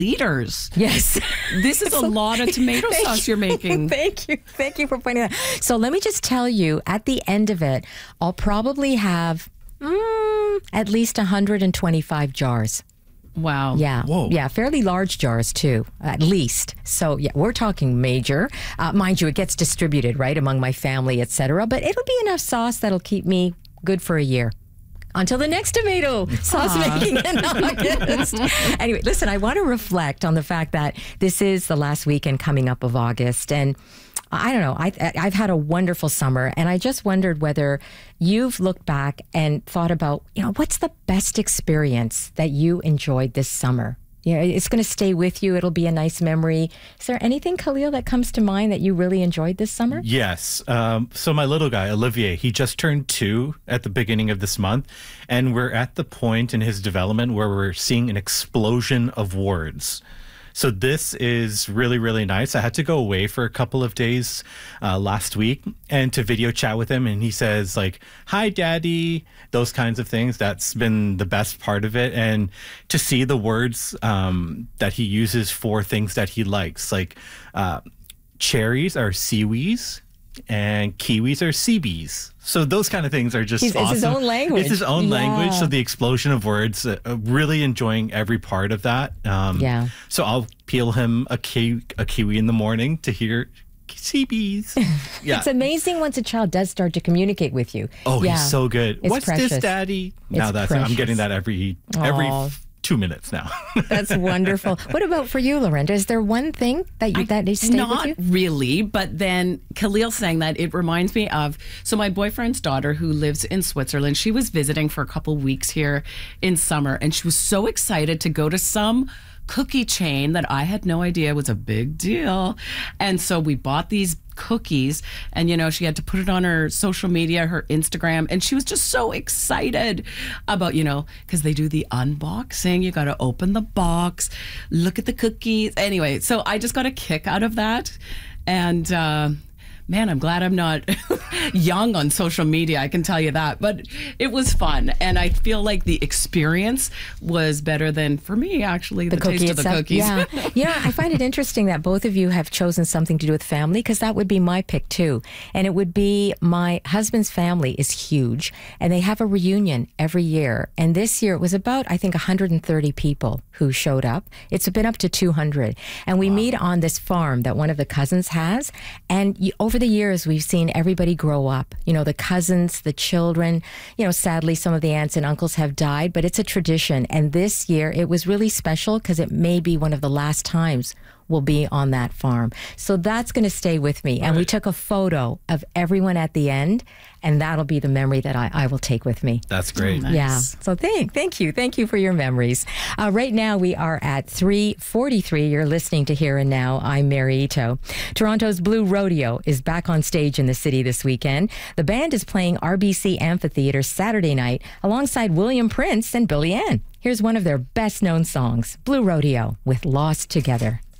liters. Yes. This is a lot of tomato sauce you're making. Thank you. Thank you for pointing that out. So let me just tell you, at the end of it, I'll probably have at least 125 jars. Wow. Yeah. Whoa. Yeah, fairly large jars too, at least. So yeah, we're talking major. Mind you, it gets distributed, right, among my family, etc. But it'll be enough sauce that'll keep me good for a year. Until the next tomato sauce making in August. Anyway, listen, I want to reflect on the fact that this is the last weekend coming up of August. And I don't know, I've had a wonderful summer. And I just wondered whether you've looked back and thought about, what's the best experience that you enjoyed this summer? It's going to stay with you. It'll be a nice memory. Is there anything, Khalil, that comes to mind that you really enjoyed this summer? Yes. So my little guy, Olivier, he just turned 2 at the beginning of this month. And we're at the point in his development where we're seeing an explosion of words. So this is really, really nice. I had to go away for a couple of days last week and to video chat with him. And he says like, hi, Daddy, those kinds of things. That's been the best part of it. And to see the words that he uses for things that he likes, like cherries are seawees and kiwis are seabees. So those kind of things are just awesome. It's his own language. It's his own language. So the explosion of words, really enjoying every part of that. So I'll peel him a kiwi in the morning to hear seabees. Yeah. It's amazing once a child does start to communicate with you. Oh, he's so good. It's What's precious. this, Daddy? It's I'm getting that every Aw. 2 minutes now. That's wonderful. What about for you, Lorinda? Is there one thing that stayed Not with you? really, but then Khalil saying that, it reminds me of, so my boyfriend's daughter who lives in Switzerland, she was visiting for a couple weeks here in summer, and she was so excited to go to some cookie chain that I had no idea was a big deal. And so we bought these cookies and, she had to put it on her social media, her Instagram. And she was just so excited about, because they do the unboxing. You got to open the box, look at the cookies. Anyway, so I just got a kick out of that. And, man, I'm glad I'm not young on social media, I can tell you that. But it was fun. And I feel like the experience was better than, for me, actually, the taste of the cookies. Yeah. I find it interesting that both of you have chosen something to do with family, because that would be my pick, too. And it would be my husband's family is huge, and they have a reunion every year. And this year, it was about, I think, 130 people who showed up. It's been up to 200. And we meet on this farm that one of the cousins has. And over the years, we've seen everybody grow up. The cousins, the children, sadly, some of the aunts and uncles have died, but it's a tradition. And this year, it was really special because it may be one of the last times we'll be on that farm. So that's going to stay with me. And we took a photo of everyone at the end, and that'll be the memory that I will take with me. That's great. Nice. Yeah. So thank you. Thank you for your memories. Right now, we are at 3:43. You're listening to Here and Now. I'm Mary Ito. Toronto's Blue Rodeo is back on stage in the city this weekend. The band is playing RBC Amphitheatre Saturday night alongside William Prince and Billy Ann. Here's one of their best-known songs, Blue Rodeo with Lost Together.